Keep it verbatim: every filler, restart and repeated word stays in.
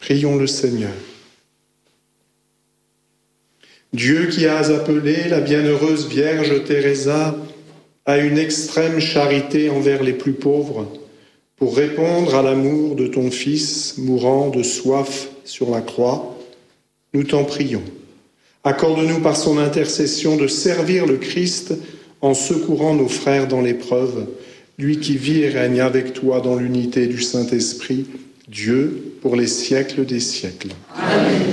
Prions le Seigneur. Dieu qui as appelé la bienheureuse Vierge Teresa à une extrême charité envers les plus pauvres, pour répondre à l'amour de ton Fils mourant de soif sur la croix, nous t'en prions. Accorde-nous par son intercession de servir le Christ en secourant nos frères dans l'épreuve, lui qui vit et règne avec toi dans l'unité du Saint-Esprit, Dieu pour les siècles des siècles. Amen.